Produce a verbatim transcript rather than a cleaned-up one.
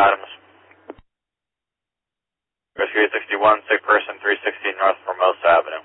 Adams. Rescue eight sixty-one, sick person three sixty North Formosa Avenue.